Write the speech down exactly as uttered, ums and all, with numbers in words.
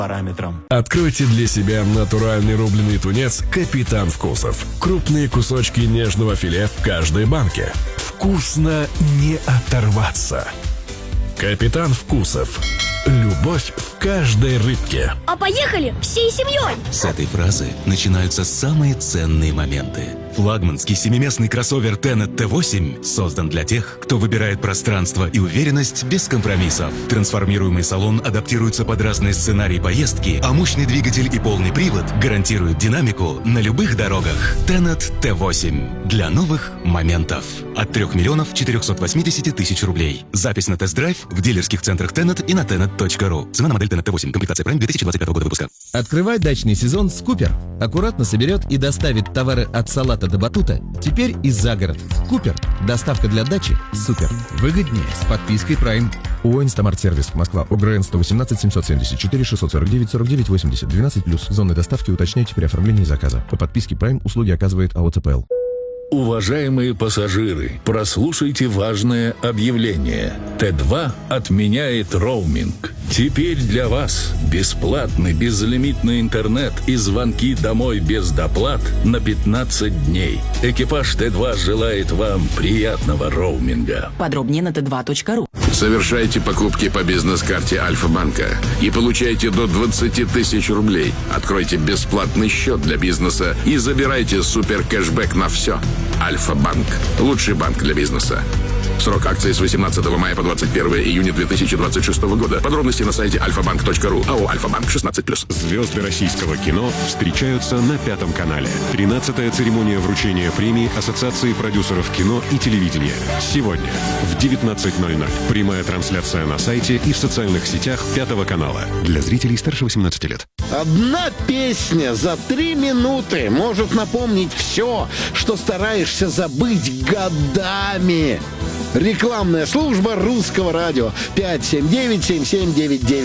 параметрам. Откройте для себя натуральный рубленый тунец «Капитан Вкусов». Крупные кусочки нежного филе в каждой банке. Вкусно не оторваться. «Капитан Вкусов». Любовь в каждой рыбке. А поехали всей семьей! С этой фразы начинаются самые ценные моменты. Флагманский семиместный кроссовер Tenet Т восемь создан для тех, кто выбирает пространство и уверенность без компромиссов. Трансформируемый салон адаптируется под разные сценарии поездки, а мощный двигатель и полный привод гарантируют динамику на любых дорогах. Tenet Т восемь. Для новых моментов. От трех миллионов четырехсот восьмидесяти тысяч рублей. Запись на тест-драйв в дилерских центрах Tenet и на tenet точка ру. Цена на модель Tenet Т восемь. Комплектация Prime две тысячи двадцать пятого года выпуска. Открывай дачный сезон с Купер. Аккуратно соберет и доставит товары от салата до батута. Теперь и за город. Купер. Доставка для дачи. Супер. Выгоднее с подпиской Prime. ООО «Инстамарт-сервис», Москва, ОГРН сто восемнадцать семьсот семьдесят четыре шестьсот сорок девять сорок девять восемьдесят, двенадцать плюс. Зоны доставки уточняйте при оформлении заказа. По подписке Prime услуги оказывает АО ЦПЛ. Уважаемые пассажиры, прослушайте важное объявление. Т два отменяет роуминг. Теперь для вас бесплатный безлимитный интернет и звонки домой без доплат на пятнадцать дней. Экипаж Т два желает вам приятного роуминга. Подробнее на тэ два точка ру. Совершайте покупки по бизнес-карте Альфа-банка и получайте до двадцати тысяч рублей. Откройте бесплатный счет для бизнеса и забирайте супер кэшбэк на все. Альфа-банк. Лучший банк для бизнеса. Срок акции с восемнадцатого мая по двадцать первое июня две тысячи двадцать шестого года. Подробности на сайте альфа банк точка ру. АО «Альфа-банк» шестнадцать плюс. Звезды российского кино встречаются на Пятом канале. тринадцатая церемония вручения премии Ассоциации продюсеров кино и телевидения. Сегодня в девятнадцать ноль ноль. Прямая трансляция на сайте и в социальных сетях Пятого канала. Для зрителей старше восемнадцати лет. Одна песня за три минуты может напомнить все, что стараешься забыть годами. Рекламная служба Русского радио. пять семь девять семь семь девять девять.